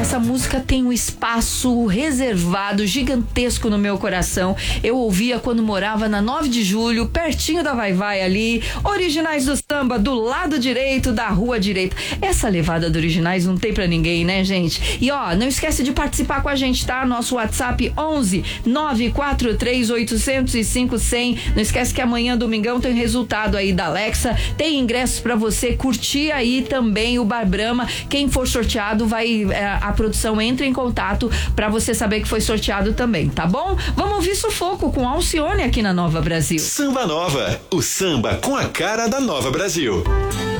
essa música tem um espaço reservado, gigantesco no meu coração. Eu ouvia quando morava na 9 de Julho, pertinho da Vai-Vai ali. Originais do Samba, do lado direito da rua direita. Essa levada do Originais não tem pra ninguém, né, gente? E ó, não esquece de participar com a gente, tá? Nosso WhatsApp 11 943 805 100. Não esquece que amanhã, domingão, tem resultado aí da Alexa. Tem ingressos pra você curtir aí também o Bar Brahma. Quem for sorteado a produção entra em contato pra você saber que foi sorteado também, tá bom? Vamos ouvir Sufoco com Alcione aqui na Nova Brasil. Samba Nova, o samba com a cara da Nova Brasil.